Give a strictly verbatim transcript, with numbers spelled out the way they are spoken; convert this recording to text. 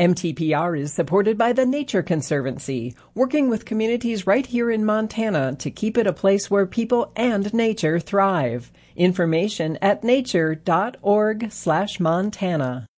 M T P R is supported by the Nature Conservancy, working with communities right here in Montana to keep it a place where people and nature thrive. Information at nature dot org slash Montana.